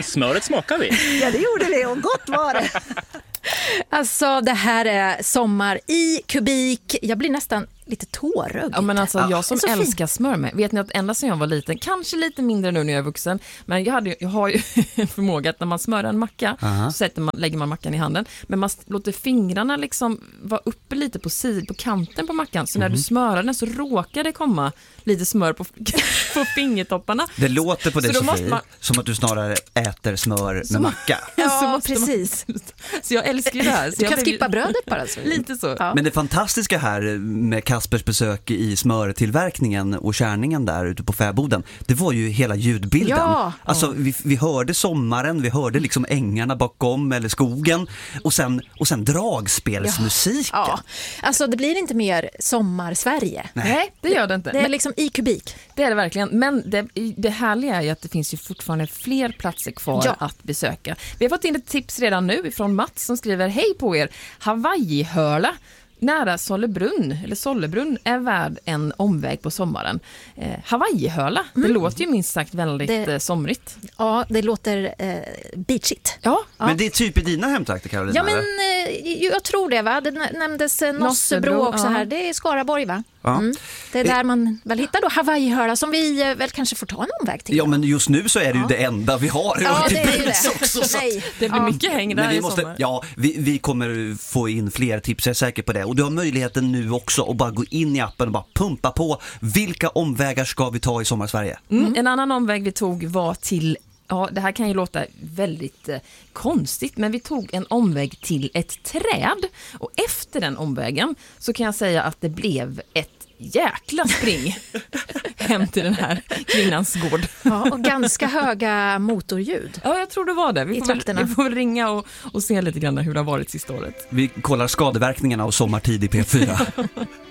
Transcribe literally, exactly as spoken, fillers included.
Men smöret smakar vi. Ja, det gjorde det och gott var det. Alltså det här är sommar i kubik. Jag blir nästan lite tårögd. Ja, men alltså ja, jag som älskar smör med. Vet ni att ända sedan jag var liten, kanske lite mindre nu när jag är vuxen, men jag, hade, jag har ju en förmåga att när man smörar en macka uh-huh. så sätter man, lägger man mackan i handen, men man låter fingrarna liksom vara uppe lite på sid, på kanten på mackan, så mm-hmm. när du smörar den så råkar det komma lite smör på, på fingertopparna. Det låter på det, Sofie, man... som att du snarare äter smör så med macka. Ja, precis. Man... Så jag älskar det här. Så du kan jag skippa brödet bara. Så. Lite så. Ja. Men det fantastiska här med Kaspers besök i smörtillverkningen och kärningen där ute på fäboden, det var ju hela ljudbilden. Ja. Alltså vi, vi hörde sommaren, vi hörde liksom ängarna bakom eller skogen och sen, och sen dragspelsmusiken. Ja. Ja. Alltså det blir inte mer sommar-Sverige. Nej. Nej, det gör det inte. Det är men, liksom i kubik. Det är det verkligen. Men det, det härliga är ju att det finns ju fortfarande fler platser kvar ja. att besöka. Vi har fått in ett tips redan nu från Mats som skriver: hej på er, Hawaii-hörla nära Sollebrunn, eller Sollebrunn, är värd en omväg på sommaren. Eh, Hawaii-hörla, mm. det låter ju minst sagt väldigt det, eh, somrigt. Ja, det låter eh, beachigt. Ja. Men ja. det är typ i dina hemtrakter, Carolina? Ja, men eh, jag tror det, va? Det nämndes eh, Nossebro också ja. här. Det är Skaraborg, va? Ja. Mm. Det är där man väl hittar då Hawaii-hörla som vi eh, väl kanske får ta en omväg till. Ja, men just nu så är det ju ja. det enda vi har. Ja, det är ju det. Också, så Nej. Det blir ja. mycket häng där men vi i måste, sommar. Ja, vi, vi kommer få in fler tips, jag är säker på det. Och du har möjligheten nu också att bara gå in i appen och bara pumpa på. Vilka omvägar ska vi ta i Sommarsverige? Mm. Mm. En annan omväg vi tog var till, ja det här kan ju låta väldigt eh, konstigt, men vi tog en omväg till ett träd. Och efter den omvägen så kan jag säga att det blev ett jäkla spring hem till den här kvinnans gård. Ja, och ganska höga motorljud. Ja, jag tror det var det. Vi får, väl, vi får ringa och, och se lite grann hur det har varit sista året. Vi kollar skadeverkningarna av sommartid i P fyra.